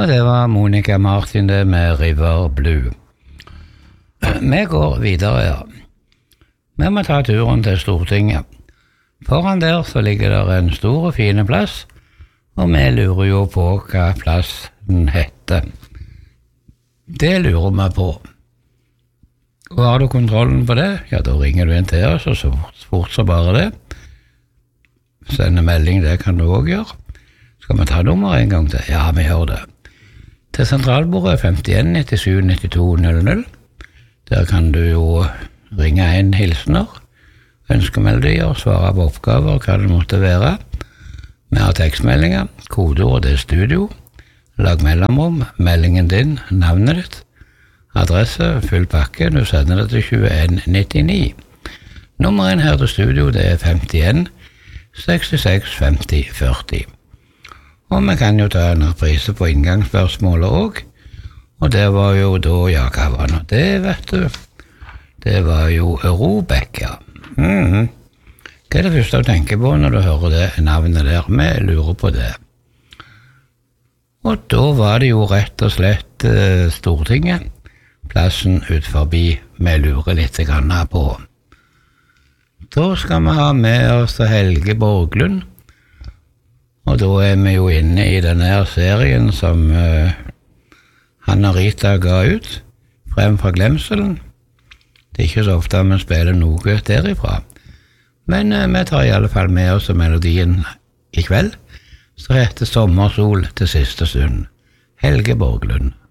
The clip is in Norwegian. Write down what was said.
Og det var Monica Martin det med River Blue. Vi går videre, ja. Vi må ta turen til Stortinget. Foran der så ligger der en stor og fin plass, og vi lurer jo på hva plass den heter. Det lurer vi på. Og har du kontrollen på det, ja, da ringer du inn til oss, og så fort så bare det. Sende melding, det kan du også gjøre. Skal vi ta nummer en gang til? Ja, vi gjør det. Til sentralbordet 51 97 92 00. Der kan du jo ringe inn hilsener, ønskemeldier, svare på oppgaver, hva det måtte være. Vi har tekstmeldinger, kodeord det studio, lag mellomrom, meldingen din, navnet ditt, adresse, full pakke, du sender det til 2199. Nummeren her til studio det er 51 66 50 40. Og vi kan jo ta en reprise på inngangsspørsmålet også, og det var jo da, ja, hva var nå det, vet du? Det var jo Robek, ja. Hva er det første du tenker på når du hører det navnet der? Vi lurer på det. Og da var det jo rett og slett Stortinget, plassen ut forbi vi lurer litt grann på. Da skal vi ha med oss Helge Borglund, og da er vi jo inne i denne serien som han og Rita ga ut, Frem fra glemselen. Det er ikke så ofte vi spiller noe derifra, men vi tar i alle fall med oss melodien i kveld, så heter Sommersol til siste stund. Helge Borglund.